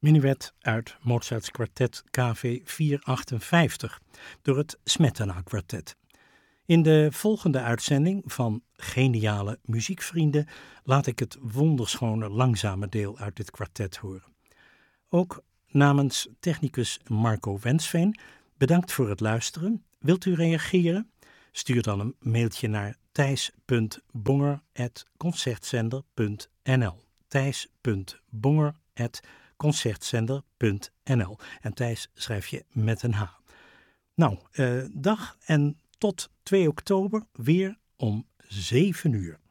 Minuet uit Mozarts kwartet KV 458 door het Smetana Kwartet. In de volgende uitzending van Geniale Muziekvrienden laat ik het wonderschone langzame deel uit dit kwartet horen. Ook namens technicus Marco Wensveen bedankt voor het luisteren. Wilt u reageren? Stuur dan een mailtje naar thijs.bonger@concertzender.nl thijs.bonger@concertzender.nl En Thijs schrijf je met een H. Nou, dag en tot 2 oktober weer om 7 uur.